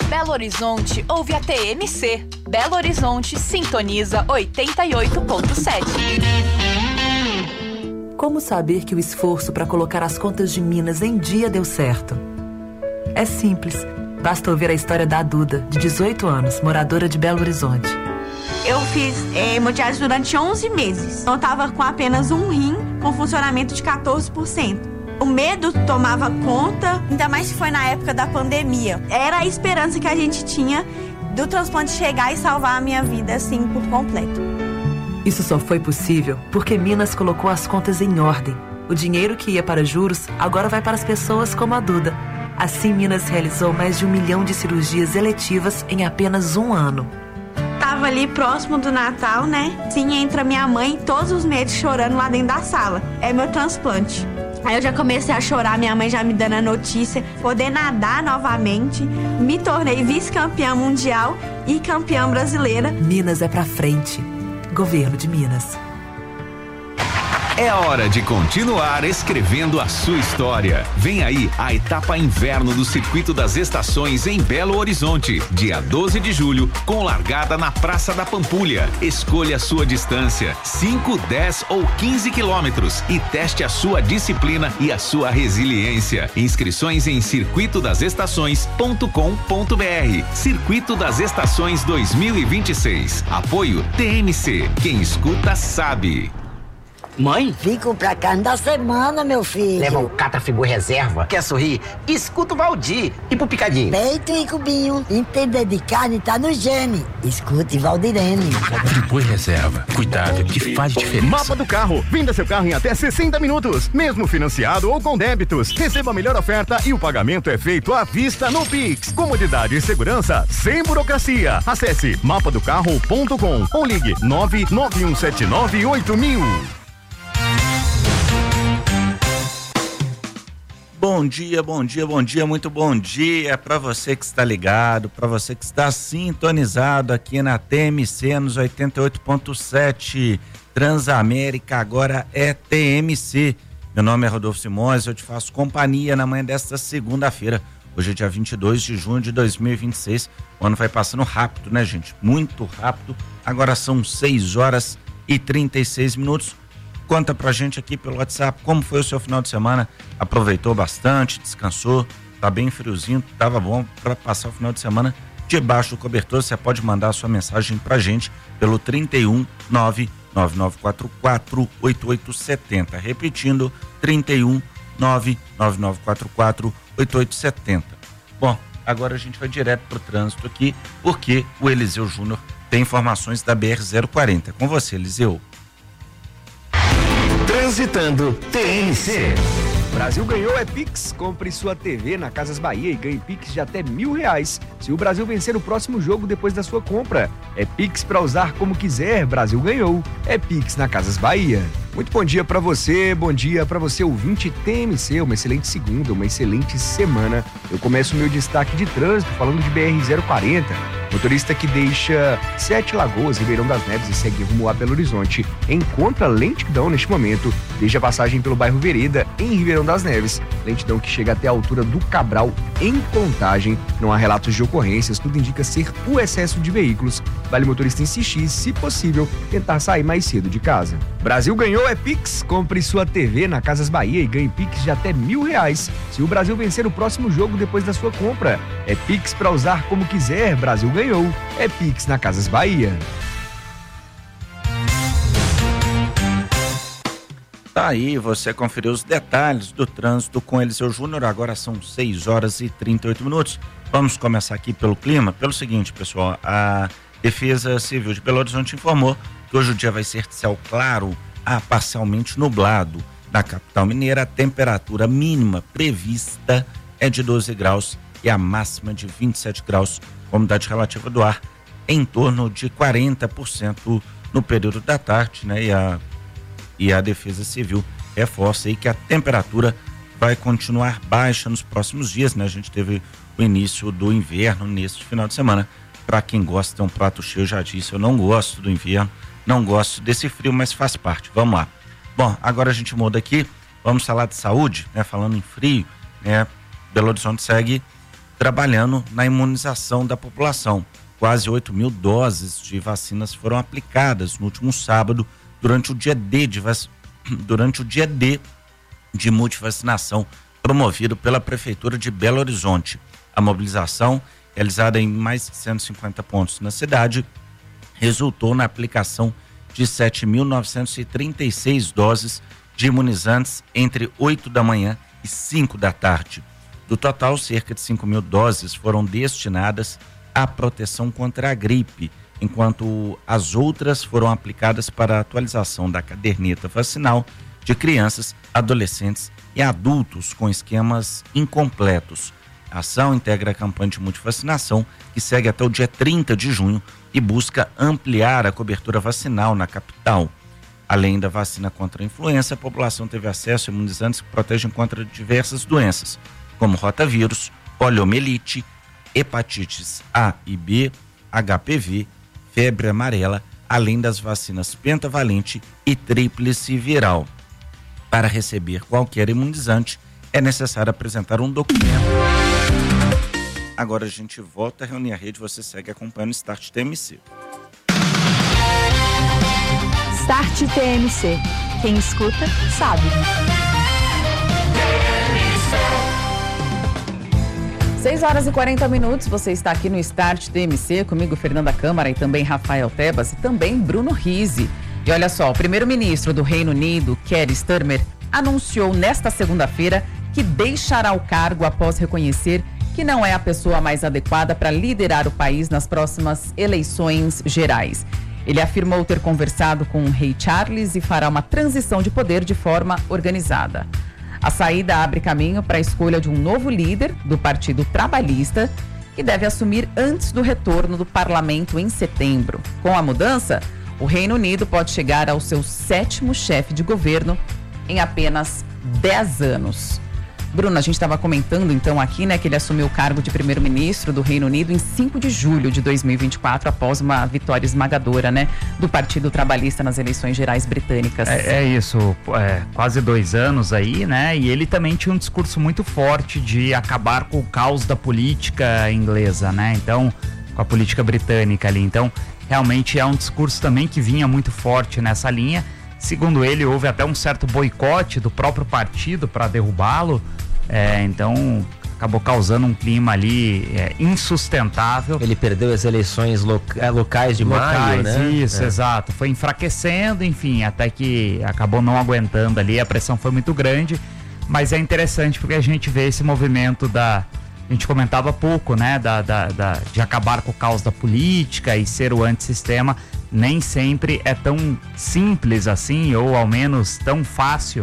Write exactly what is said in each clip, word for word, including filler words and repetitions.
Belo Horizonte ouve a T M C. Belo Horizonte sintoniza oitenta e oito ponto sete. Como saber que o esforço para colocar as contas de Minas em dia deu certo? É simples. Basta ouvir a história da Duda, de dezoito anos, moradora de Belo Horizonte. Eu fiz é, hemodiálise durante onze meses. Eu estava com apenas um rim, com funcionamento de quatorze por cento. O medo tomava conta, ainda mais se foi na época da pandemia. Era a esperança que a gente tinha do transplante chegar e salvar a minha vida, assim, por completo. Isso só foi possível porque Minas colocou as contas em ordem. O dinheiro que ia para juros agora vai para as pessoas como a Duda. Assim, Minas realizou mais de um milhão de cirurgias eletivas em apenas um ano. Tava ali próximo do Natal, né? Sim, entra minha mãe todos os meses chorando lá dentro da sala. É meu transplante. Aí eu já comecei a chorar, minha mãe já me dando a notícia, poder nadar novamente. Me tornei vice-campeã mundial e campeã brasileira. Minas é pra frente. Governo de Minas. É hora de continuar escrevendo a sua história. Vem aí a etapa inverno do Circuito das Estações em Belo Horizonte, dia doze de julho, com largada na Praça da Pampulha. Escolha a sua distância, cinco, dez ou quinze quilômetros, e teste a sua disciplina e a sua resiliência. Inscrições em circuito das estações ponto com ponto br. Circuito das Estações dois mil e vinte e seis. Apoio T M C. Quem escuta sabe. Mãe? Vim comprar carne da semana, meu filho. Leva um Catafigu reserva. Quer sorrir? Escuta o Valdir. E pro picadinho? Peito e cubinho. Entender de carne tá no gene. Escute Valdirene. Friboi reserva. Cuidado, que faz diferença. Mapa do carro. Venda seu carro em até sessenta minutos. Mesmo financiado ou com débitos. Receba a melhor oferta e o pagamento é feito à vista no Pix. Comodidade e segurança sem burocracia. Acesse mapa do carro ponto com ou ligue nove nove um sete nove oito mil. Bom dia, bom dia, bom dia, muito bom dia para você que está ligado, para você que está sintonizado aqui na T M C nos oitenta e oito ponto sete. Transamérica agora é T M C. Meu nome é Rodolfo Simões, eu te faço companhia na manhã desta segunda-feira. Hoje é dia vinte e dois de junho de dois mil e vinte e seis. O ano vai passando rápido, né, gente? Muito rápido. Agora são seis horas e trinta e seis minutos. Conta pra gente aqui pelo WhatsApp como foi o seu final de semana. Aproveitou bastante, descansou, tá bem friozinho, tava bom para passar o final de semana debaixo do cobertor. Você pode mandar a sua mensagem pra gente pelo trinta e um, nove nove nove quatro quatro, oito oito sete zero. Repetindo, trinta e um, nove nove nove quatro quatro, oito oito sete zero. Bom, agora a gente vai direto pro trânsito aqui, porque o Eliseu Júnior tem informações da B R zero quarenta. Com você, Eliseu. Transitando T M C. Brasil ganhou é Pix. Compre sua T V na Casas Bahia e ganhe Pix de até mil reais. Se o Brasil vencer o próximo jogo depois da sua compra. É Pix para usar como quiser. Brasil ganhou. É Pix na Casas Bahia. Muito bom dia para você, bom dia para você ouvinte T M C, uma excelente segunda, uma excelente semana. Eu começo o meu destaque de trânsito falando de B R zero quarenta. Motorista que deixa Sete Lagoas, Ribeirão das Neves e segue rumo a Belo Horizonte encontra lentidão neste momento, desde a passagem pelo bairro Vereda, em Ribeirão das Neves. Lentidão que chega até a altura do Cabral, em Contagem. Não há relatos de ocorrências, tudo indica ser o excesso de veículos. Vale o motorista insistir, se possível, tentar sair mais cedo de casa. Brasil ganhou é Pix. Compre sua T V na Casas Bahia e ganhe Pix de até mil reais. Se o Brasil vencer o próximo jogo depois da sua compra. É Pix para usar como quiser. Brasil ganhou. É Pix na Casas Bahia. Tá aí, você conferiu os detalhes do trânsito com Eliseu Júnior. Agora são seis horas e trinta e oito minutos. Vamos começar aqui pelo clima. Pelo seguinte, pessoal, a Defesa Civil de Belo Horizonte informou que hoje o dia vai ser de céu claro a parcialmente nublado. Na capital mineira, a temperatura mínima prevista é de doze graus e a máxima de vinte e sete graus. A umidade relativa do ar em torno de quarenta por cento no período da tarde, né? E a, e a Defesa Civil reforça aí que a temperatura vai continuar baixa nos próximos dias, né? A gente teve o início do inverno nesse final de semana. Para quem gosta de um prato cheio, eu já disse, eu não gosto do inverno, não gosto desse frio, mas faz parte. Vamos lá. Bom, agora a gente muda aqui, vamos falar de saúde, né? Falando em frio, né? Belo Horizonte segue trabalhando na imunização da população. Quase oito mil doses de vacinas foram aplicadas no último sábado durante o dia D de, vac... durante o dia D de multivacinação promovido pela Prefeitura de Belo Horizonte. A mobilização, realizada em mais de cento e cinquenta pontos na cidade, resultou na aplicação de sete mil novecentos e trinta e seis doses de imunizantes entre oito da manhã e cinco da tarde. Do total, cerca de cinco mil doses foram destinadas à proteção contra a gripe, enquanto as outras foram aplicadas para a atualização da caderneta vacinal de crianças, adolescentes e adultos com esquemas incompletos. A ação integra a campanha de multivacinação, que segue até o dia trinta de junho e busca ampliar a cobertura vacinal na capital. Além da vacina contra a influenza, a população teve acesso a imunizantes que protegem contra diversas doenças, como rotavírus, poliomielite, hepatites A e B, H P V, febre amarela, além das vacinas pentavalente e tríplice viral. Para receber qualquer imunizante, é necessário apresentar um documento. Agora a gente volta a reunir a rede, você segue acompanhando o Start T M C. Start T M C. Quem escuta, sabe. seis horas e quarenta minutos, você está aqui no Start T M C, comigo Fernanda Câmara e também Rafael Tebas e também Bruno Rizzi. E olha só, o primeiro-ministro do Reino Unido, Keir Starmer, anunciou nesta segunda-feira que deixará o cargo após reconhecer que não é a pessoa mais adequada para liderar o país nas próximas eleições gerais. Ele afirmou ter conversado com o rei Charles e fará uma transição de poder de forma organizada. A saída abre caminho para a escolha de um novo líder do Partido Trabalhista, que deve assumir antes do retorno do parlamento em setembro. Com a mudança, o Reino Unido pode chegar ao seu sétimo chefe de governo em apenas dez anos. Bruno, a gente estava comentando então aqui, né, que ele assumiu o cargo de primeiro-ministro do Reino Unido em cinco de julho de dois mil e vinte e quatro, após uma vitória esmagadora, né, do Partido Trabalhista nas eleições gerais britânicas. É, é isso, é, quase dois anos aí, né, e ele também tinha um discurso muito forte de acabar com o caos da política inglesa, né, então, com a política britânica ali. Então, realmente é um discurso também que vinha muito forte nessa linha. Segundo ele, houve até um certo boicote do próprio partido para derrubá-lo, é, então acabou causando um clima ali é, insustentável. Ele perdeu as eleições loca- locais de locais, maio, né? Isso, é. exato. Foi enfraquecendo, enfim, até que acabou não aguentando ali, a pressão foi muito grande, mas é interessante porque a gente vê esse movimento da... A gente comentava há pouco, né, da, da, da, de acabar com o caos da política e ser o antissistema. Nem sempre é tão simples assim, ou ao menos tão fácil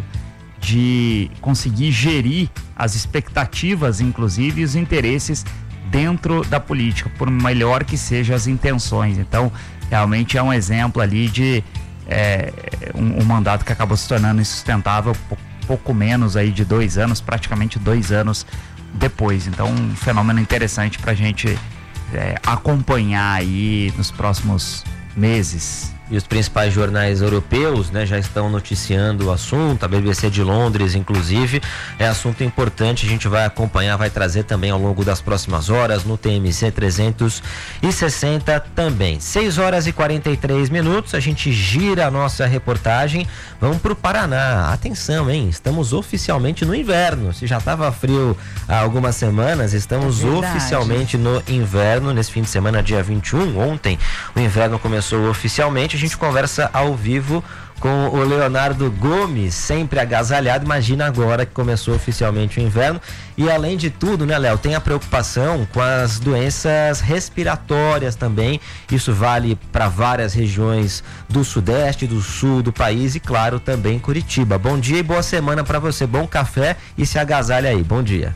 de conseguir gerir as expectativas, inclusive, e os interesses dentro da política, por melhor que sejam as intenções. Então, realmente é um exemplo ali de é, um, um mandato que acabou se tornando insustentável pouco menos aí de dois anos, praticamente dois anos depois. Então, um fenômeno interessante para a gente é, acompanhar aí nos próximos meses. E os principais jornais europeus, né, já estão noticiando o assunto, a B B C de Londres, inclusive. É assunto importante, a gente vai acompanhar, vai trazer também ao longo das próximas horas no T M C trezentos e sessenta também. seis horas e quarenta e três minutos, a gente gira a nossa reportagem. Vamos para o Paraná. Atenção, hein? Estamos oficialmente no inverno. Se já estava frio há algumas semanas, estamos é oficialmente no inverno. Nesse fim de semana, dia vinte e um, ontem, o inverno começou oficialmente. A gente conversa ao vivo com o Leonardo Gomes, sempre agasalhado. Imagina agora que começou oficialmente o inverno. E além de tudo, né, Léo, tem a preocupação com as doenças respiratórias também. Isso vale para várias regiões do sudeste, do sul do país e, claro, também Curitiba. Bom dia e boa semana para você. Bom café e se agasalha aí. Bom dia.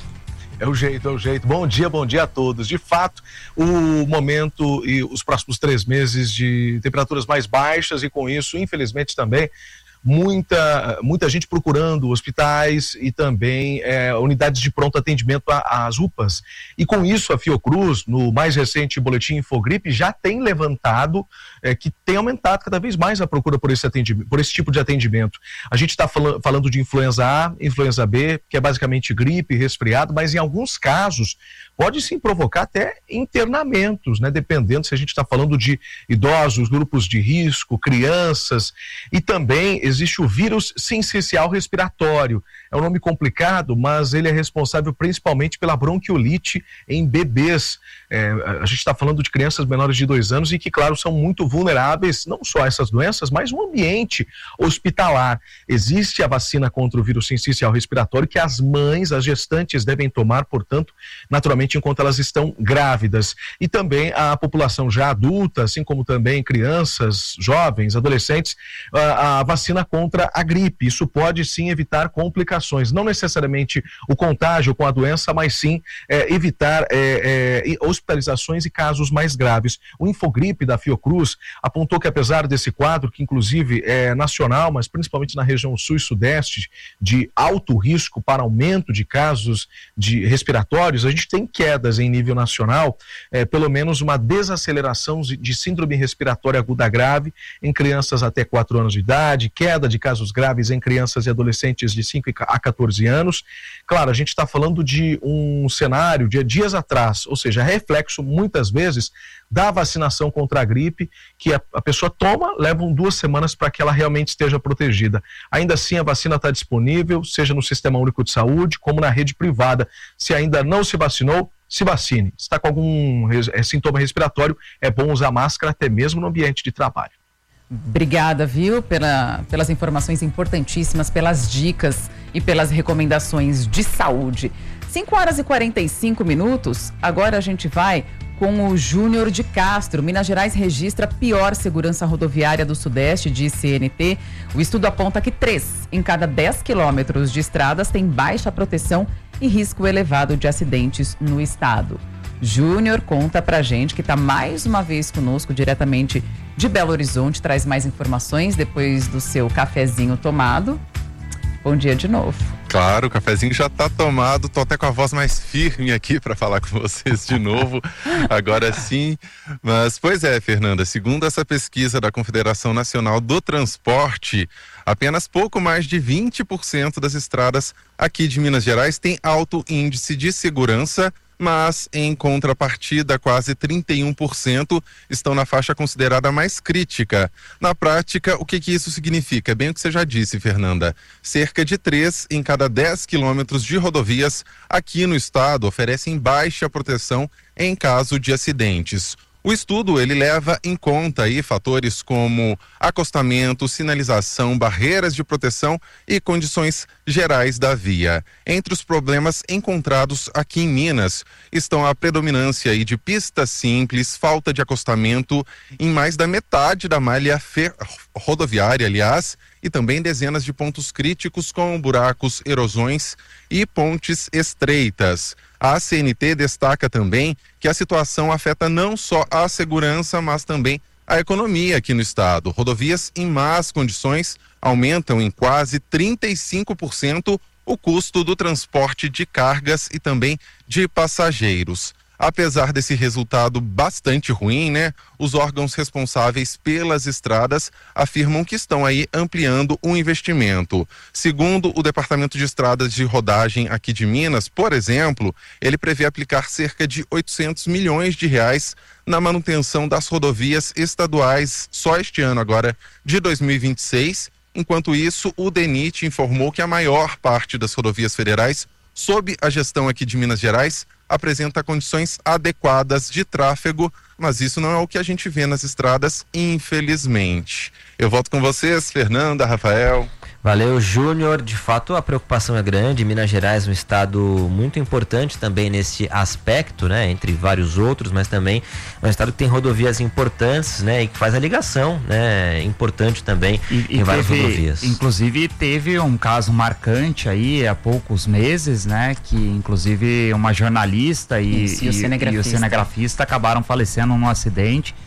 É o jeito, é o jeito. Bom dia, bom dia a todos. De fato, o momento e os próximos três meses de temperaturas mais baixas e com isso, infelizmente também, muita, muita gente procurando hospitais e também é, unidades de pronto atendimento às U P As. E com isso, a Fiocruz, no mais recente boletim Infogripe, já tem levantado é, que tem aumentado cada vez mais a procura por esse atendimento, por esse tipo de atendimento. A gente está fal- falando de influenza A, influenza B, que é basicamente gripe, resfriado, mas em alguns casos pode sim provocar até internamentos, né? Dependendo se a gente está falando de idosos, grupos de risco, crianças, e também existe o vírus sincicial respiratório. É um nome complicado, mas ele é responsável principalmente pela bronquiolite em bebês. É, a gente está falando de crianças menores de dois anos e que, claro, são muito vulneráveis, não só a essas doenças, mas o ambiente hospitalar. Existe a vacina contra o vírus sincicial respiratório que as mães, as gestantes devem tomar, portanto, naturalmente, enquanto elas estão grávidas. E também a população já adulta, assim como também crianças, jovens, adolescentes, a, a vacina contra a gripe. Isso pode sim evitar complicações, não necessariamente o contágio com a doença, mas sim é, evitar é, é, hospitalizações e casos mais graves. O Infogripe da Fiocruz apontou que, apesar desse quadro, que inclusive é nacional, mas principalmente na região sul e sudeste, de alto risco para aumento de casos de respiratórios, a gente tem quedas em nível nacional, é, pelo menos uma desaceleração de síndrome respiratória aguda grave em crianças até quatro anos de idade, queda de casos graves em crianças e adolescentes de cinco a quatorze anos. Claro, a gente está falando de um cenário de dias atrás, ou seja, reflexo muitas vezes da vacinação contra a gripe, que a, a pessoa toma, levam duas semanas para que ela realmente esteja protegida. Ainda assim, a vacina está disponível, seja no Sistema Único de Saúde, como na rede privada. Se ainda não se vacinou, se vacine. Se está com algum res, é, sintoma respiratório, é bom usar máscara até mesmo no ambiente de trabalho. Obrigada, viu, pela, pelas informações importantíssimas, pelas dicas e pelas recomendações de saúde. cinco horas e quarenta e cinco minutos, agora a gente vai com o Júnior de Castro. Minas Gerais registra a pior segurança rodoviária do Sudeste, diz C N T. O estudo aponta que três em cada dez quilômetros de estradas têm baixa proteção e risco elevado de acidentes no estado. Júnior conta pra gente, que está mais uma vez conosco diretamente de Belo Horizonte, traz mais informações depois do seu cafezinho tomado. Bom dia de novo. Claro, o cafezinho já tá tomado, tô até com a voz mais firme aqui para falar com vocês de novo, agora sim. Mas, pois é, Fernanda, segundo essa pesquisa da Confederação Nacional do Transporte, apenas pouco mais de vinte por cento das estradas aqui de Minas Gerais têm alto índice de segurança, mas, em contrapartida, quase trinta e um por cento estão na faixa considerada mais crítica. Na prática, o que que isso significa? Bem o que você já disse, Fernanda. Cerca de três em cada dez quilômetros de rodovias aqui no estado oferecem baixa proteção em caso de acidentes. O estudo, ele leva em conta aí fatores como acostamento, sinalização, barreiras de proteção e condições gerais da via. Entre os problemas encontrados aqui em Minas estão a predominância aí de pistas simples, falta de acostamento em mais da metade da malha fer- rodoviária, aliás, e também dezenas de pontos críticos com buracos, erosões e pontes estreitas. A C N T destaca também que a situação afeta não só a segurança, mas também a economia aqui no estado. Rodovias em más condições aumentam em quase trinta e cinco por cento o custo do transporte de cargas e também de passageiros. Apesar desse resultado bastante ruim, né? Os órgãos responsáveis pelas estradas afirmam que estão aí ampliando o investimento. Segundo o Departamento de Estradas de Rodagem aqui de Minas, por exemplo, ele prevê aplicar cerca de oitocentos milhões de reais na manutenção das rodovias estaduais só este ano agora de dois mil e vinte e seis. Enquanto isso, o DENIT informou que a maior parte das rodovias federais sob a gestão aqui de Minas Gerais apresenta condições adequadas de tráfego, mas isso não é o que a gente vê nas estradas, infelizmente. Eu volto com vocês, Fernanda, Rafael. Valeu, Júnior. De fato, a preocupação é grande. Minas Gerais é um estado muito importante também nesse aspecto, né? Entre vários outros, mas também é um estado que tem rodovias importantes, né? E que faz a ligação, né? Importante também e, em e várias teve, rodovias. Inclusive, teve um caso marcante aí há poucos meses, né? Que, inclusive, uma jornalista e, Isso, e, e, o cinegrafista. e o cinegrafista acabaram falecendo num acidente.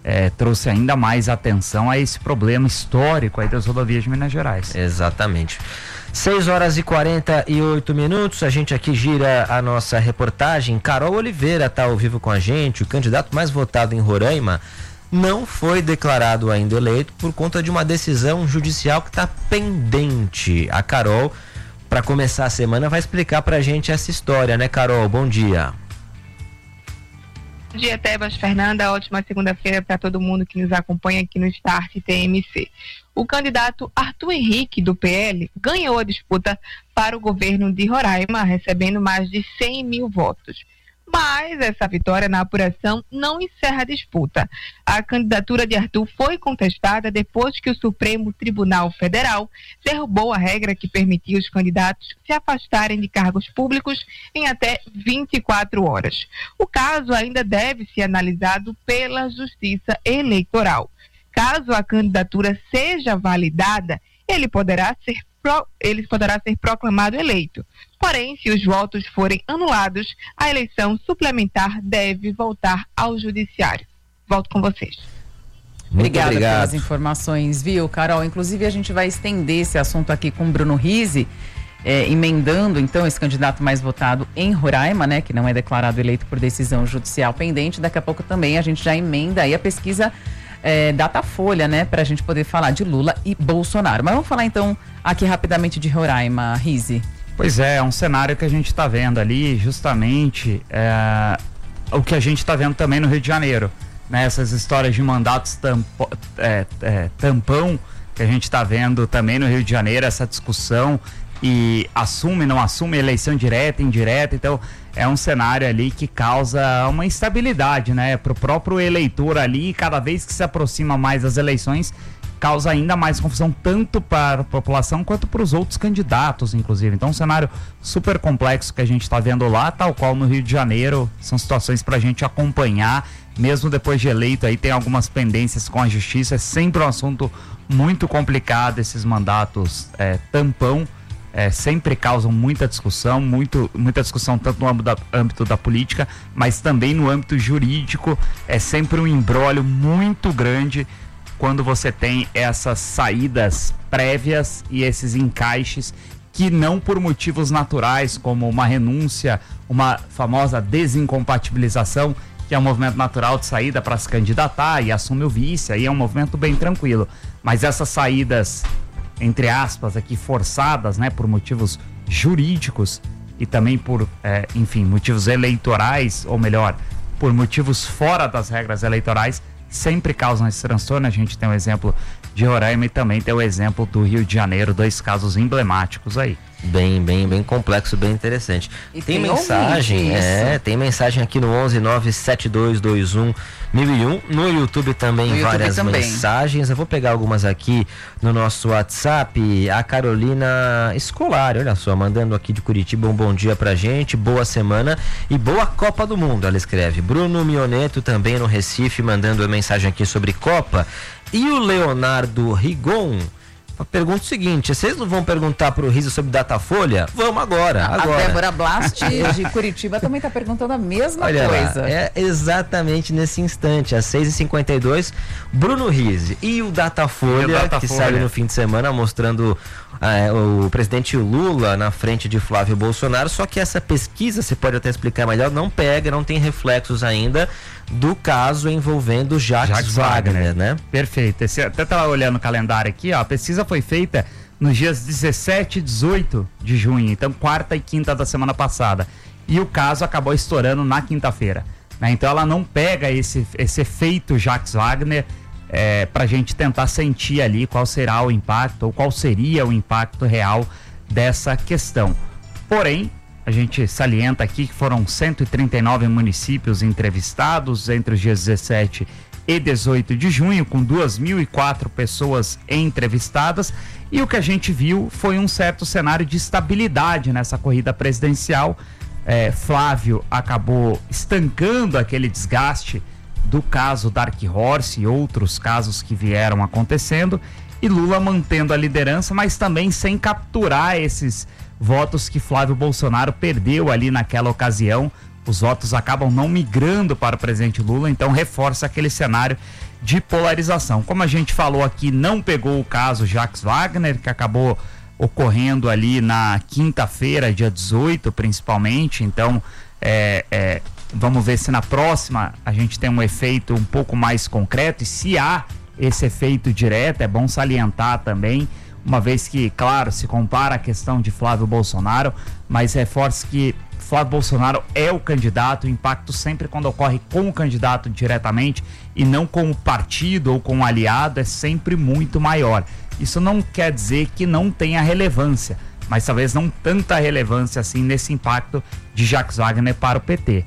é, trouxe ainda mais atenção a esse problema histórico aí das rodovias de Minas Gerais. Exatamente. seis horas e quarenta e oito minutos, a gente aqui gira a nossa reportagem. Carol Oliveira está ao vivo com a gente. O candidato mais votado em Roraima não foi declarado ainda eleito por conta de uma decisão judicial que está pendente. A Carol, para começar a semana, vai explicar para a gente essa história, né, Carol? Bom dia. Bom dia, Tebas, Fernanda. Ótima segunda-feira para todo mundo que nos acompanha aqui no Start T M C. O candidato Arthur Henrique, do P L, ganhou a disputa para o governo de Roraima, recebendo mais de cem mil votos. Mas essa vitória na apuração não encerra a disputa. A candidatura de Arthur foi contestada depois que o Supremo Tribunal Federal derrubou a regra que permitia os candidatos se afastarem de cargos públicos em até vinte e quatro horas. O caso ainda deve ser analisado pela Justiça Eleitoral. Caso a candidatura seja validada, ele poderá ser ele poderá ser proclamado eleito. Porém, se os votos forem anulados, a eleição suplementar deve voltar ao judiciário. Volto com vocês. Obrigada pelas informações, viu, Carol? Inclusive, a gente vai estender esse assunto aqui com o Bruno Rizzi, é, emendando, então, esse candidato mais votado em Roraima, né, que não é declarado eleito por decisão judicial pendente. Daqui a pouco também a gente já emenda aí a pesquisa É, Datafolha, né, para a gente poder falar de Lula e Bolsonaro. Mas vamos falar então aqui rapidamente de Roraima, Rizzi. Pois é, é um cenário que a gente está vendo ali, justamente é, o que a gente está vendo também no Rio de Janeiro, né? Essas histórias de mandatos tampo, é, é, tampão que a gente está vendo também no Rio de Janeiro, essa discussão e assume, não assume eleição direta, indireta. Então é um cenário ali que causa uma instabilidade, né, para o próprio eleitor ali. Cada vez que se aproxima mais das eleições, causa ainda mais confusão tanto para a população quanto para os outros candidatos, inclusive. Então, um cenário super complexo que a gente está vendo lá, tal qual no Rio de Janeiro. São situações para a gente acompanhar, mesmo depois de eleito. Aí tem algumas pendências com a justiça. É sempre um assunto muito complicado esses mandatos é, tampão. É, sempre causam muita discussão, muito, muita discussão tanto no âmbito da, âmbito da política, mas também no âmbito jurídico. É sempre um imbróglio muito grande quando você tem essas saídas prévias e esses encaixes que não por motivos naturais, como uma renúncia, uma famosa desincompatibilização, que é um movimento natural de saída para se candidatar e assume o vice, aí é um movimento bem tranquilo. Mas essas saídas, entre aspas, aqui forçadas, né, por motivos jurídicos e também por, é, enfim, motivos eleitorais, ou melhor, por motivos fora das regras eleitorais, sempre causam esse transtorno. A gente tem o exemplo de Roraima e também tem o exemplo do Rio de Janeiro, dois casos emblemáticos aí. Bem, bem, bem complexo, bem interessante. E tem, tem mensagem, é, tem mensagem aqui no onze nove sete dois dois um mil e um, no YouTube também, no várias YouTube também. mensagens. Eu vou pegar algumas aqui no nosso WhatsApp. A Carolina Escolar, olha só, mandando aqui de Curitiba um bom dia pra gente, boa semana e boa Copa do Mundo, ela escreve. Bruno Mioneto também no Recife, mandando a mensagem aqui sobre Copa. E o Leonardo Rigon pergunta o seguinte: vocês não vão perguntar pro Rizzi sobre Datafolha? Vamos agora, agora. A Débora Blast de Curitiba também está perguntando a mesma Olha coisa. Lá, é exatamente nesse instante, às seis e cinquenta e dois, Bruno Rizzi e o Datafolha, e o Datafolha. que saiu no fim de semana mostrando é, o presidente Lula na frente de Flávio Bolsonaro. Só que essa pesquisa, você pode até explicar melhor, não pega, não tem reflexos ainda do caso envolvendo Jacques, Jacques Wagner, Wagner, né? Perfeito. Esse, até estava olhando o calendário aqui, ó, a pesquisa foi feita nos dias dezessete e dezoito de junho, então quarta e quinta da semana passada. E o caso acabou estourando na quinta-feira, né? Então ela não pega esse, esse efeito Jacques Wagner é, para a gente tentar sentir ali qual será o impacto, ou qual seria o impacto real dessa questão. Porém, a gente salienta aqui que foram cento e trinta e nove municípios entrevistados entre os dias dezessete e dezoito de junho, com duas mil e quatro pessoas entrevistadas, e o que a gente viu foi um certo cenário de estabilidade nessa corrida presidencial. É, Flávio acabou estancando aquele desgaste do caso Dark Horse e outros casos que vieram acontecendo, e Lula mantendo a liderança, mas também sem capturar esses votos que Flávio Bolsonaro perdeu ali naquela ocasião os votos acabam não migrando para o presidente Lula, então reforça aquele cenário de polarização. Como a gente falou aqui, não pegou o caso Jacques Wagner, que acabou ocorrendo ali na quinta-feira, dia dezoito, principalmente, então é, é, vamos ver se na próxima a gente tem um efeito um pouco mais concreto, e se há esse efeito direto, é bom salientar também, uma vez que, claro, se compara a questão de Flávio Bolsonaro, mas reforça que Flávio Bolsonaro é o candidato, o impacto sempre quando ocorre com o candidato diretamente e não com o partido ou com o aliado é sempre muito maior. Isso não quer dizer que não tenha relevância, mas talvez não tanta relevância assim nesse impacto de Jacques Wagner para o P T.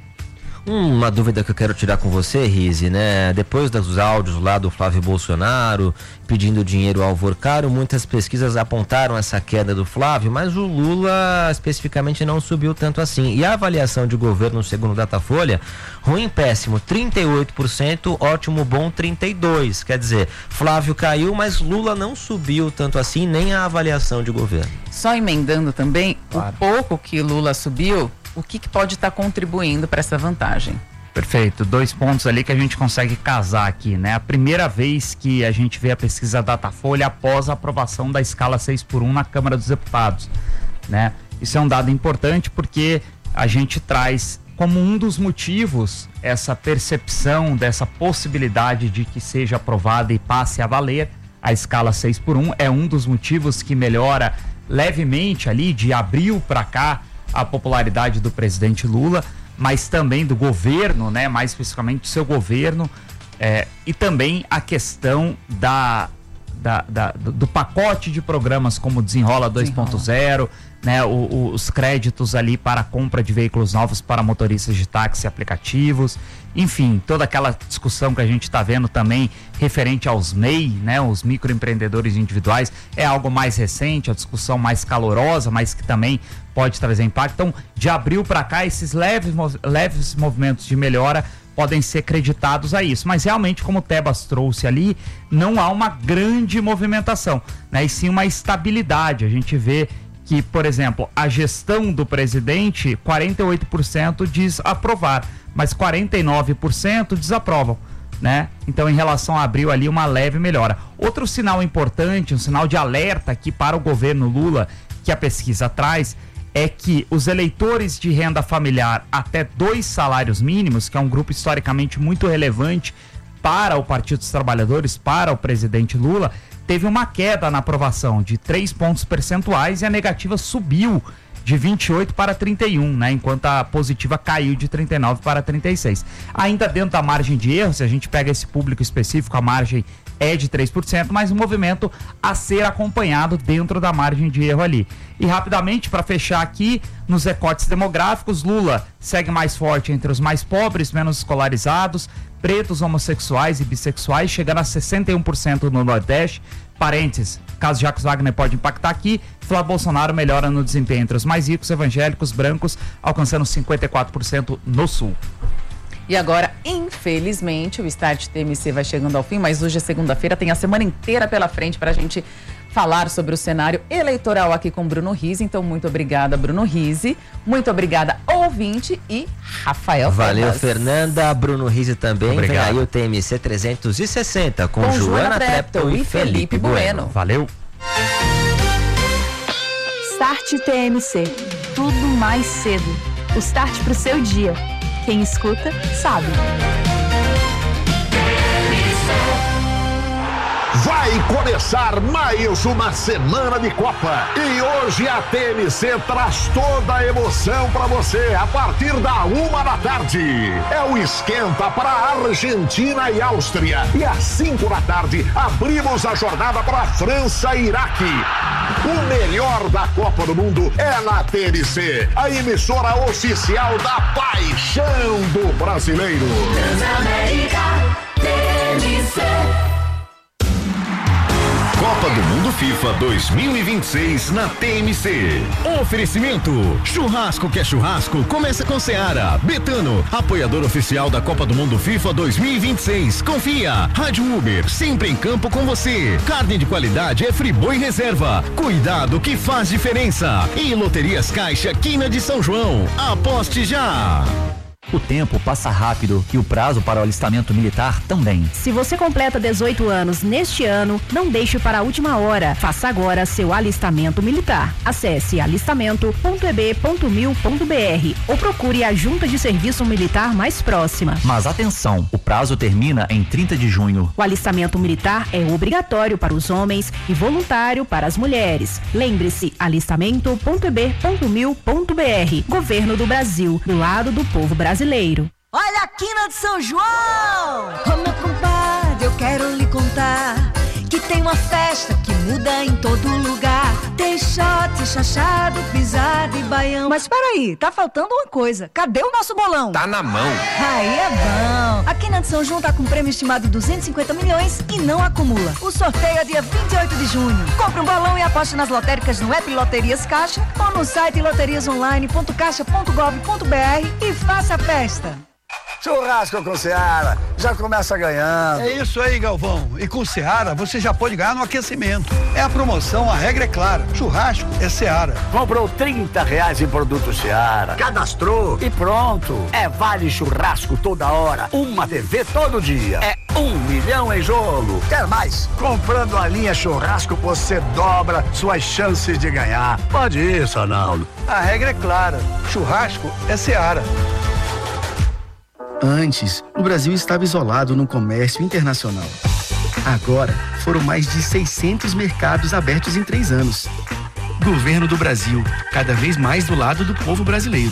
Uma dúvida que eu quero tirar com você, Rizzi, né? Depois dos áudios lá do Flávio Bolsonaro pedindo dinheiro ao Vorcaro, muitas pesquisas apontaram essa queda do Flávio, mas o Lula especificamente não subiu tanto assim. E a avaliação de governo, segundo o Datafolha, ruim, péssimo, trinta e oito por cento, ótimo, bom, trinta e dois por cento. Quer dizer, Flávio caiu, mas Lula não subiu tanto assim, nem a avaliação de governo. Só emendando também, claro, o pouco que Lula subiu, o que, que pode estar contribuindo para essa vantagem? Perfeito, dois pontos ali que a gente consegue casar aqui, né? A primeira vez que a gente vê a pesquisa Datafolha após a aprovação da escala seis por um na Câmara dos Deputados, né? Isso é um dado importante porque a gente traz como um dos motivos essa percepção dessa possibilidade de que seja aprovada e passe a valer a escala seis por um, é um dos motivos que melhora levemente ali de abril para cá a popularidade do presidente Lula, mas também do governo, né, mais especificamente do seu governo, é, e também a questão da, da, da, do pacote de programas como Desenrola dois ponto zero, né, o, o, os créditos ali para a compra de veículos novos para motoristas de táxi e aplicativos, enfim, toda aquela discussão que a gente está vendo também referente aos M E I, né, os microempreendedores individuais, é algo mais recente, a discussão mais calorosa, mas que também pode trazer impacto. Então, de abril para cá, esses leves, leves movimentos de melhora podem ser creditados a isso, mas realmente, como o Tebas trouxe ali, não há uma grande movimentação, né, e sim uma estabilidade. A gente vê que, por exemplo, a gestão do presidente, quarenta e oito por cento diz aprovar, mas quarenta e nove por cento desaprovam, né? Então, em relação a abril ali, uma leve melhora. Outro sinal importante, um sinal de alerta aqui para o governo Lula, que a pesquisa traz, é que os eleitores de renda familiar até dois salários mínimos, que é um grupo historicamente muito relevante para o Partido dos Trabalhadores, para o presidente Lula, teve uma queda na aprovação de três pontos percentuais e a negativa subiu de vinte e oito para trinta e um, né? Enquanto a positiva caiu de trinta e nove para trinta e seis. Ainda dentro da margem de erro, se a gente pega esse público específico, a margem é de três por cento, mas um movimento a ser acompanhado dentro da margem de erro ali. E rapidamente, para fechar aqui, nos recortes demográficos, Lula segue mais forte entre os mais pobres, menos escolarizados, pretos, homossexuais e bissexuais, chegando a sessenta e um por cento no Nordeste. Parênteses, caso Jacques Wagner pode impactar aqui, Flávio Bolsonaro melhora no desempenho entre os mais ricos, evangélicos, brancos, alcançando cinquenta e quatro por cento no Sul. E agora, infelizmente, o Start T M C vai chegando ao fim, mas hoje é segunda-feira, tem a semana inteira pela frente para a gente falar sobre o cenário eleitoral aqui com Bruno Rizzi. Então, muito obrigada, Bruno Rizzi. Muito obrigada, ouvinte, e Rafael Valeu, Tebas. Fernanda. Bruno Rizzi também. Obrigado. Vem aí o T M C trezentos e sessenta com, com Joana Treptow e Felipe Bueno. Valeu. Start T M C. Tudo mais cedo. O start pro seu dia. Quem escuta, sabe. Vai começar mais uma semana de Copa e hoje a T M C traz toda a emoção para você a partir da uma da tarde. É o esquenta para Argentina e Áustria e às cinco da tarde abrimos a jornada para França e Iraque. O melhor da Copa do Mundo é na T M C, a emissora oficial da paixão do brasileiro. Transamérica T M C. Copa do Mundo FIFA dois mil e vinte e seis na T M C. Oferecimento: churrasco que é churrasco, começa com Seara. Betano, apoiador oficial da Copa do Mundo FIFA dois mil e vinte e seis. Confia. Rádio Uber, sempre em campo com você. Carne de qualidade é Friboi Reserva. Cuidado que faz diferença. E Loterias Caixa, Quina de São João. Aposte já. O tempo passa rápido e o prazo para o alistamento militar também. Se você completa dezoito anos neste ano, não deixe para a última hora. Faça agora seu alistamento militar. Acesse alistamento ponto e b ponto mil ponto b r ou procure a junta de serviço militar mais próxima. Mas atenção, o prazo termina em trinta de junho. O alistamento militar é obrigatório para os homens e voluntário para as mulheres. Lembre-se, alistamento ponto e b ponto mil ponto b r. Governo do Brasil, do lado do povo brasileiro. Olha a quina de São João! Ô meu compadre, eu quero lhe contar que tem uma festa que muda em todo lugar. Tem shot, chachado, pisado e baião. Mas peraí, tá faltando uma coisa. Cadê o nosso bolão? Tá na mão. Aí é bom. A quina de São João tá com prêmio estimado de duzentos e cinquenta milhões e não acumula. O sorteio é dia vinte e oito de junho. Compre um bolão e aposte nas lotéricas no app Loterias Caixa ou no site loterias online ponto caixa ponto gov ponto b r e faça a festa. Churrasco com Seara, já começa ganhando. É isso aí, Galvão. E com Seara, você já pode ganhar no aquecimento. É a promoção, a regra é clara. Churrasco é Seara. Comprou trinta reais em produto Seara, cadastrou e pronto. É vale churrasco toda hora, uma T V todo dia. É um milhão em jogo. Quer mais? Comprando a linha churrasco, você dobra suas chances de ganhar. Pode ir, Sonaldo. A regra é clara. Churrasco é Seara. Antes, o Brasil estava isolado no comércio internacional. Agora, foram mais de seiscentos mercados abertos em três anos. Governo do Brasil, cada vez mais do lado do povo brasileiro.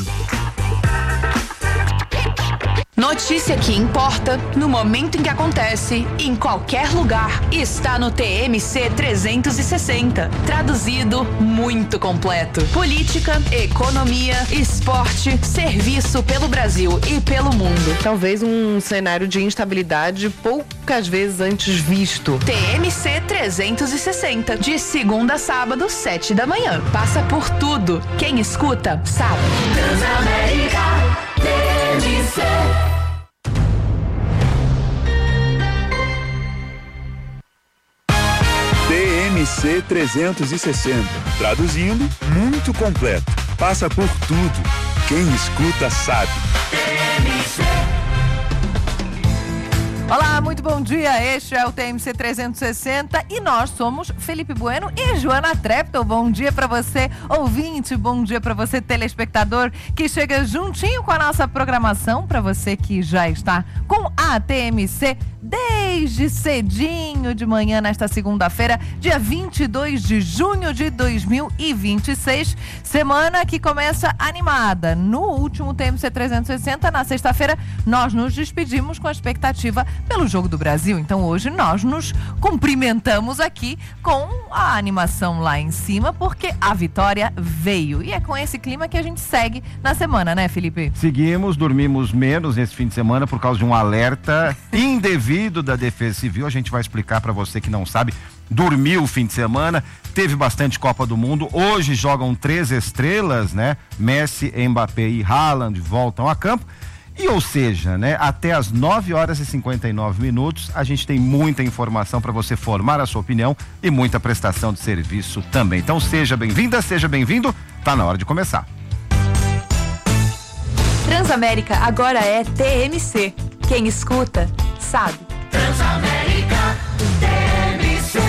Notícia que importa, no momento em que acontece, em qualquer lugar, está no T M C trezentos e sessenta. Traduzido, muito completo. Política, economia, esporte, serviço pelo Brasil e pelo mundo. Talvez um cenário de instabilidade poucas vezes antes visto. T M C trezentos e sessenta, de segunda a sábado, sete da manhã. Passa por tudo. Quem escuta, sabe. Transamérica, T M C. T M C trezentos e sessenta. Traduzindo, muito completo. Passa por tudo. Quem escuta sabe. T M C. Olá, muito bom dia. Este é o T M C trezentos e sessenta e nós somos Felipe Bueno e Joana Treptow. Bom dia para você, ouvinte. Bom dia para você, telespectador, que chega juntinho com a nossa programação. Para você que já está com a T M C desde cedinho de manhã nesta segunda-feira, dia vinte e dois de junho de dois mil e vinte e seis. Semana que começa animada. No último T M C trezentos e sessenta, na sexta-feira, nós nos despedimos com a expectativa pelo Jogo do Brasil. Então hoje nós nos cumprimentamos aqui com a animação lá em cima, porque a vitória veio. E é com esse clima que a gente segue na semana, né, Felipe? Seguimos, dormimos menos nesse fim de semana por causa de um alerta indevido da Defesa Civil. A gente vai explicar para você que não sabe. Dormiu o fim de semana, teve bastante Copa do Mundo. Hoje jogam três estrelas, né? Messi, Mbappé e Haaland voltam a campo. E ou seja, né, até às nove horas e cinquenta e nove minutos, a gente tem muita informação para você formar a sua opinião e muita prestação de serviço também. Então seja bem-vinda, seja bem-vindo, tá na hora de começar. Transamérica agora é T M C. Quem escuta, sabe. Transamérica, T M C.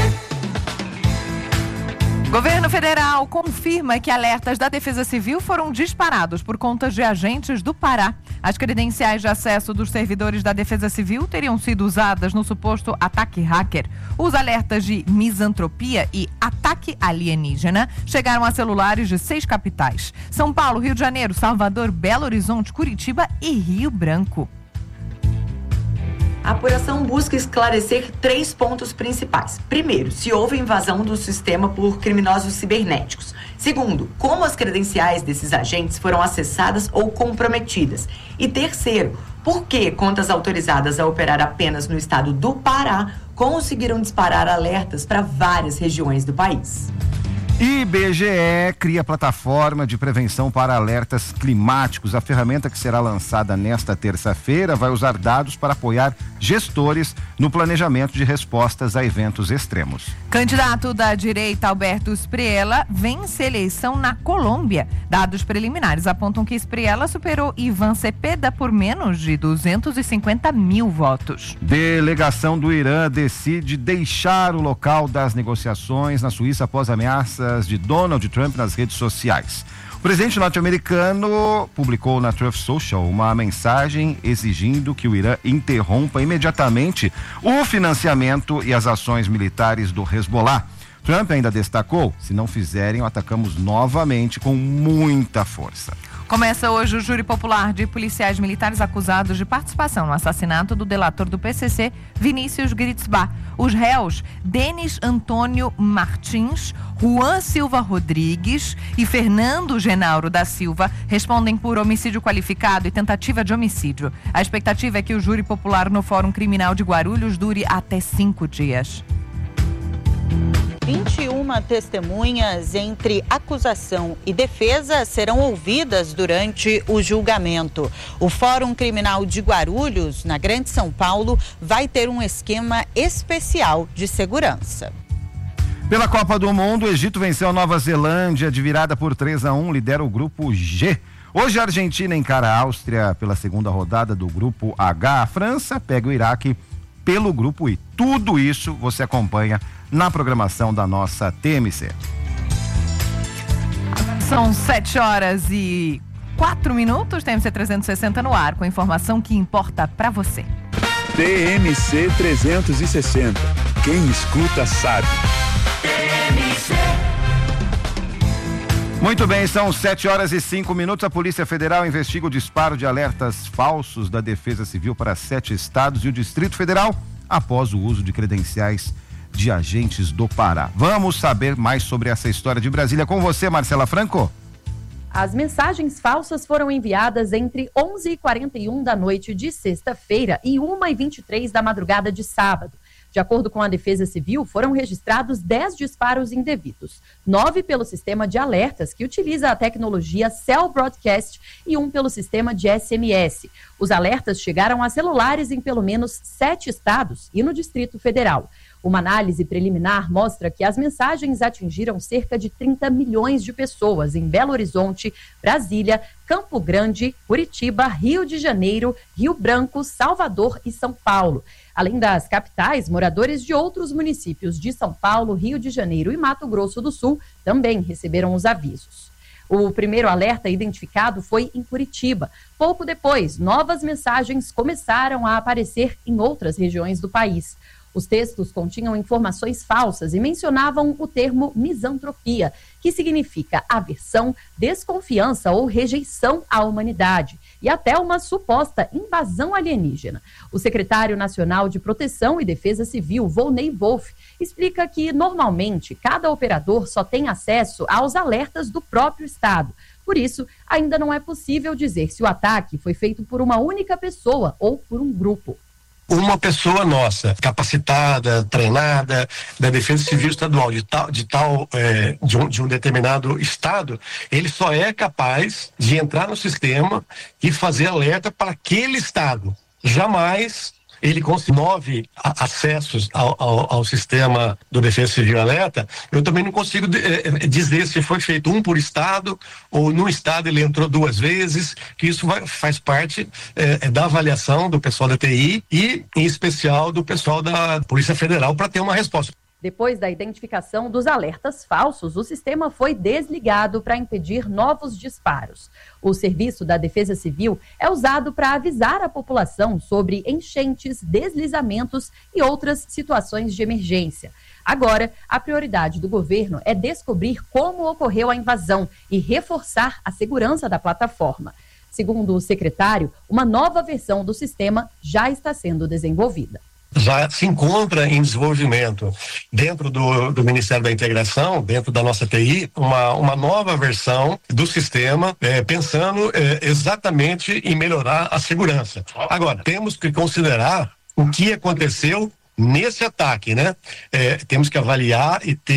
Governo Federal confirma que alertas da Defesa Civil foram disparados por conta de agentes do Pará. As credenciais de acesso dos servidores da Defesa Civil teriam sido usadas no suposto ataque hacker. Os alertas de misantropia e ataque alienígena chegaram a celulares de seis capitais: São Paulo, Rio de Janeiro, Salvador, Belo Horizonte, Curitiba e Rio Branco. A apuração busca esclarecer três pontos principais. Primeiro, se houve invasão do sistema por criminosos cibernéticos. Segundo, como as credenciais desses agentes foram acessadas ou comprometidas. E terceiro, por que contas autorizadas a operar apenas no estado do Pará conseguiram disparar alertas para várias regiões do país. I B G E cria plataforma de prevenção para alertas climáticos. A ferramenta que será lançada nesta terça-feira vai usar dados para apoiar gestores no planejamento de respostas a eventos extremos. Candidato da direita Alberto Espriella vence eleição na Colômbia. Dados preliminares apontam que Espriella superou Ivan Cepeda por menos de duzentos e cinquenta mil votos. Delegação do Irã decide deixar o local das negociações na Suíça após ameaças de Donald Trump nas redes sociais. O presidente norte-americano publicou na Truth Social uma mensagem exigindo que o Irã interrompa imediatamente o financiamento e as ações militares do Hezbollah. Trump ainda destacou: se não fizerem, atacamos novamente com muita força. Começa hoje o júri popular de policiais militares acusados de participação no assassinato do delator do P C C, Vinícius Gritzbach. Os réus, Denis Antônio Martins, Juan Silva Rodrigues e Fernando Genauro da Silva, respondem por homicídio qualificado e tentativa de homicídio. A expectativa é que o júri popular no Fórum Criminal de Guarulhos dure até cinco dias. vinte e uma testemunhas entre acusação e defesa serão ouvidas durante o julgamento. O Fórum Criminal de Guarulhos, na Grande São Paulo, vai ter um esquema especial de segurança. Pela Copa do Mundo, o Egito venceu a Nova Zelândia de virada por três a um, lidera o grupo G. Hoje a Argentina encara a Áustria pela segunda rodada do grupo H. A França pega o Iraque pelo grupo I. Tudo isso você acompanha na programação da nossa T M C. São sete horas e quatro minutos, T M C trezentos e sessenta no ar, com a informação que importa para você. T M C trezentos e sessenta. Quem escuta sabe. T M C. Muito bem, são sete horas e cinco minutos. A Polícia Federal investiga o disparo de alertas falsos da Defesa Civil para sete estados e o Distrito Federal após o uso de credenciais de agentes do Pará. Vamos saber mais sobre essa história de Brasília com você, Marcela Franco. As mensagens falsas foram enviadas entre onze e quarenta e um da noite de sexta-feira e uma e vinte e três da madrugada de sábado. De acordo com a Defesa Civil, foram registrados dez disparos indevidos, nove pelo sistema de alertas, que utiliza a tecnologia Cell Broadcast, e um pelo sistema de S M S. Os alertas chegaram a celulares em pelo menos sete estados e no Distrito Federal. Uma análise preliminar mostra que as mensagens atingiram cerca de trinta milhões de pessoas em Belo Horizonte, Brasília, Campo Grande, Curitiba, Rio de Janeiro, Rio Branco, Salvador e São Paulo. Além das capitais, moradores de outros municípios de São Paulo, Rio de Janeiro e Mato Grosso do Sul também receberam os avisos. O primeiro alerta identificado foi em Curitiba. Pouco depois, novas mensagens começaram a aparecer em outras regiões do país. Os textos continham informações falsas e mencionavam o termo misantropia, que significa aversão, desconfiança ou rejeição à humanidade, e até uma suposta invasão alienígena. O secretário nacional de Proteção e Defesa Civil, Volney Wolff, explica que, normalmente, cada operador só tem acesso aos alertas do próprio estado. Por isso, ainda não é possível dizer se o ataque foi feito por uma única pessoa ou por um grupo. Uma pessoa nossa, capacitada, treinada, da Defesa Civil Estadual, de tal, de, tal é, de, um, de um determinado estado, ele só é capaz de entrar no sistema e fazer alerta para aquele estado. Jamais ele consegue nove acessos ao, ao, ao sistema do Defesa Civil Alerta. Eu também não consigo é, dizer se foi feito um por estado ou num estado ele entrou duas vezes, que isso vai, faz parte é, da avaliação do pessoal da T I e, em especial, do pessoal da Polícia Federal para ter uma resposta. Depois da identificação dos alertas falsos, o sistema foi desligado para impedir novos disparos. O serviço da Defesa Civil é usado para avisar a população sobre enchentes, deslizamentos e outras situações de emergência. Agora, a prioridade do governo é descobrir como ocorreu a invasão e reforçar a segurança da plataforma. Segundo o secretário, uma nova versão do sistema já está sendo desenvolvida. Já se encontra em desenvolvimento dentro do, do Ministério da Integração, dentro da nossa T I, uma, uma nova versão do sistema, é, pensando é, exatamente em melhorar a segurança. Agora, temos que considerar o que aconteceu nesse ataque, né? É, temos que avaliar e ter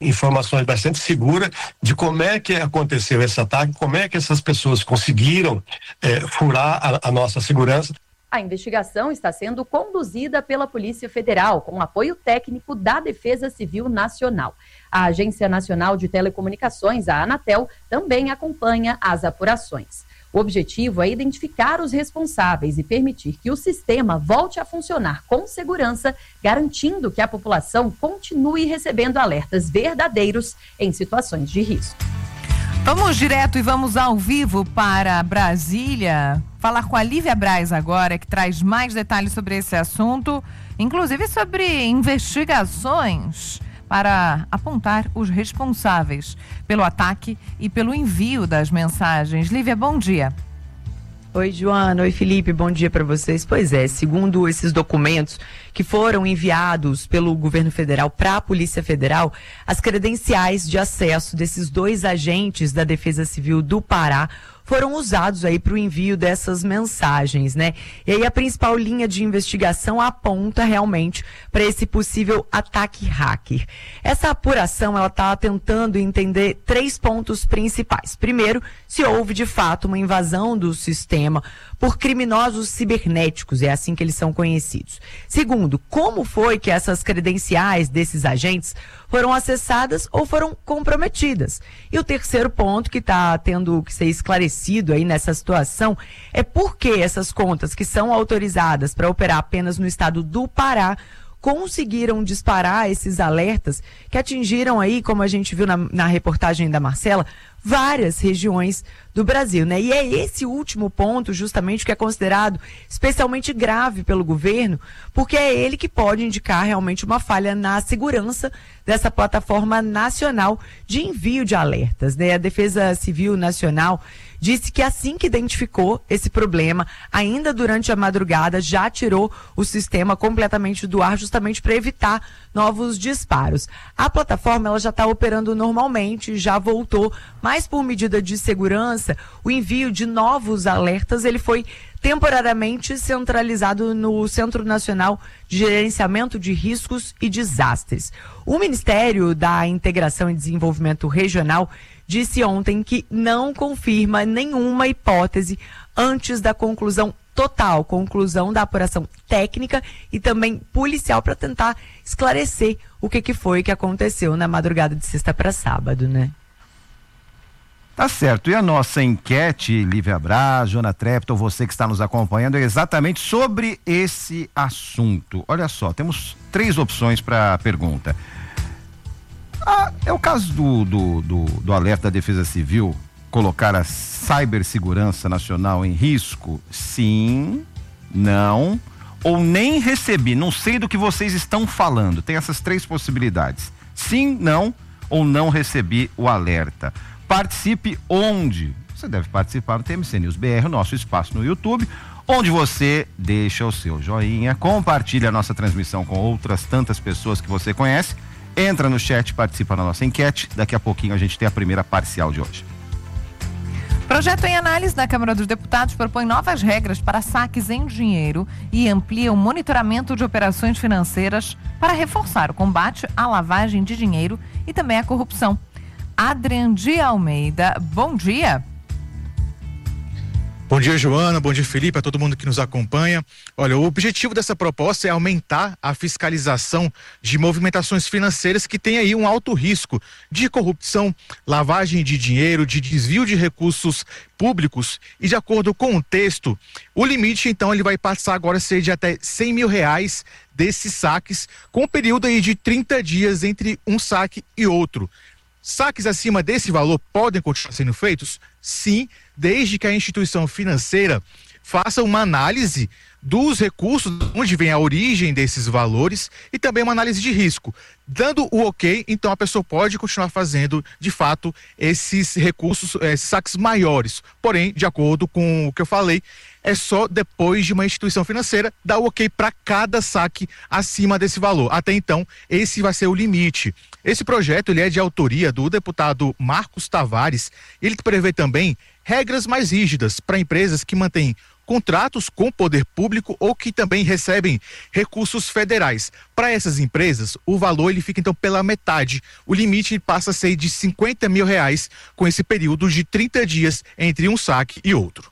informações bastante seguras de como é que aconteceu esse ataque, como é que essas pessoas conseguiram é, furar a, a nossa segurança. A investigação está sendo conduzida pela Polícia Federal, com apoio técnico da Defesa Civil Nacional. A Agência Nacional de Telecomunicações, a Anatel, também acompanha as apurações. O objetivo é identificar os responsáveis e permitir que o sistema volte a funcionar com segurança, garantindo que a população continue recebendo alertas verdadeiros em situações de risco. Vamos direto e vamos ao vivo para Brasília, falar com a Lívia Braz agora, que traz mais detalhes sobre esse assunto, inclusive sobre investigações para apontar os responsáveis pelo ataque e pelo envio das mensagens. Lívia, bom dia. Oi, Joana. Oi, Felipe. Bom dia para vocês. Pois é, segundo esses documentos que foram enviados pelo governo federal para a Polícia Federal, as credenciais de acesso desses dois agentes da Defesa Civil do Pará foram usados aí para o envio dessas mensagens, né? E aí a principal linha de investigação aponta realmente para esse possível ataque hacker. Essa apuração, ela está tentando entender três pontos principais. Primeiro, se houve de fato uma invasão do sistema por criminosos cibernéticos, é assim que eles são conhecidos. Segundo, como foi que essas credenciais desses agentes foram acessadas ou foram comprometidas? E o terceiro ponto que está tendo que ser esclarecido aí nessa situação é por que essas contas que são autorizadas para operar apenas no estado do Pará conseguiram disparar esses alertas que atingiram aí, como a gente viu na, na reportagem da Marcela, várias regiões do Brasil, né? E é esse último ponto justamente que é considerado especialmente grave pelo governo, porque é ele que pode indicar realmente uma falha na segurança dessa plataforma nacional de envio de alertas, né? A Defesa Civil Nacional disse que assim que identificou esse problema, ainda durante a madrugada, já tirou o sistema completamente do ar, justamente para evitar novos disparos. A plataforma, ela já está operando normalmente, já voltou, mas por medida de segurança, o envio de novos alertas, ele foi temporariamente centralizado no Centro Nacional de Gerenciamento de Riscos e Desastres. O Ministério da Integração e Desenvolvimento Regional disse ontem que não confirma nenhuma hipótese antes da conclusão total, conclusão da apuração técnica e também policial para tentar esclarecer o que, que foi que aconteceu na madrugada de sexta para sábado, né? Tá certo. E a nossa enquete, Lívia Braz, Joana Trepton, você que está nos acompanhando, é exatamente sobre esse assunto. Olha só, temos três opções para a pergunta. Ah, é o caso do, do, do, do alerta da Defesa Civil colocar a cibersegurança nacional em risco? Sim, não, ou nem recebi, não sei do que vocês estão falando. Tem essas três possibilidades. Sim, não, ou não recebi o alerta. Participe onde? Você deve participar no T M C News B R, o nosso espaço no YouTube, onde você deixa o seu joinha, compartilha a nossa transmissão com outras tantas pessoas que você conhece, entra no chat, participa da nossa enquete. Daqui a pouquinho a gente tem a primeira parcial de hoje. Projeto em análise da Câmara dos Deputados propõe novas regras para saques em dinheiro e amplia o monitoramento de operações financeiras para reforçar o combate à lavagem de dinheiro e também à corrupção. Adrian de Almeida, bom dia. Bom dia, Joana, bom dia, Felipe, a todo mundo que nos acompanha. Olha, o objetivo dessa proposta é aumentar a fiscalização de movimentações financeiras que têm aí um alto risco de corrupção, lavagem de dinheiro, de desvio de recursos públicos. E de acordo com o texto, o limite, então, ele vai passar agora a ser de até cem mil reais desses saques, com um período aí de trinta dias entre um saque e outro. Saques acima desse valor podem continuar sendo feitos? Sim, desde que a instituição financeira faça uma análise dos recursos, onde vem a origem desses valores e também uma análise de risco. Dando o ok, então a pessoa pode continuar fazendo, de fato, esses recursos, esses saques maiores. Porém, de acordo com o que eu falei, é só depois de uma instituição financeira dar o ok para cada saque acima desse valor. Até então, esse vai ser o limite. Esse projeto ele é de autoria do deputado Marcos Tavares. Ele prevê também regras mais rígidas para empresas que mantêm contratos com o poder público ou que também recebem recursos federais. Para essas empresas, o valor ele fica então pela metade. O limite passa a ser de cinquenta mil reais com esse período de trinta dias entre um saque e outro.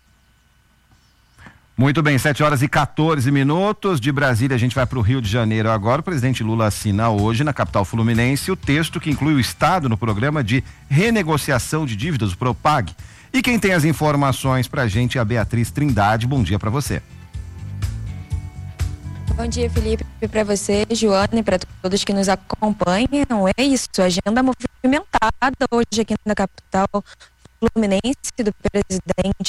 Muito bem, sete horas e quatorze minutos. De Brasília a gente vai para o Rio de Janeiro agora. O presidente Lula assina hoje na capital fluminense o texto que inclui o Estado no programa de renegociação de dívidas, o Propag. E quem tem as informações para a gente é a Beatriz Trindade. Bom dia para você. Bom dia, Felipe, para você, Joana, e para todos que nos acompanham. É isso, agenda movimentada hoje aqui na capital fluminense do presidente